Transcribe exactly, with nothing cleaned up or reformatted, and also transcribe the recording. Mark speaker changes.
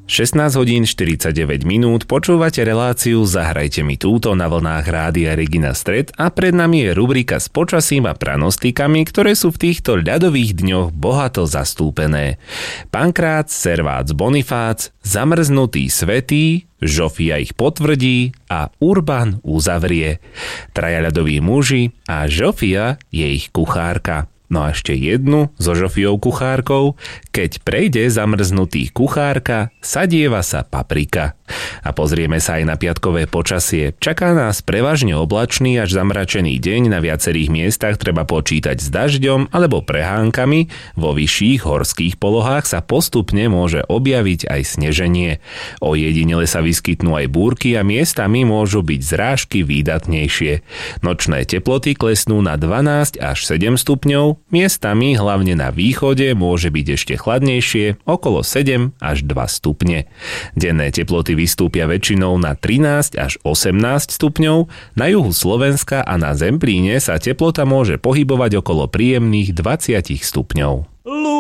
Speaker 1: šestnásť hodín štyridsaťdeväť minút, počúvate reláciu Zahrajte mi túto na vlnách Rádia Regina Stred a pred nami je rubrika s počasím a pranostikami, ktoré sú v týchto ľadových dňoch bohato zastúpené. Pankrác, Servác, Bonifác, Zamrznutý Svätý, Žofia ich potvrdí a Urban uzavrie. Traja ľadoví muži a Žofia je ich kuchárka. No a ešte jednu so Žofiou kuchárkou. Keď prejde zamrznutý kuchárka, sadieva sa paprika. A pozrieme sa aj na piatkové počasie. Čaká nás prevažne oblačný až zamračený deň, na viacerých miestach treba počítať s dažďom alebo prehánkami. Vo vyšších horských polohách sa postupne môže objaviť aj sneženie. Ojedinele sa vyskytnú aj búrky a miestami môžu byť zrážky výdatnejšie. Nočné teploty klesnú na dvanásť až sedem stupňov, miestami hlavne na východe môže byť ešte chladnejšie, okolo sedem až dva stupne. Denné teploty vystúpia väčšinou na trinásť až osemnásť stupňov, na juhu Slovenska a na Zemplíne sa teplota môže pohybovať okolo príjemných dvadsať stupňov.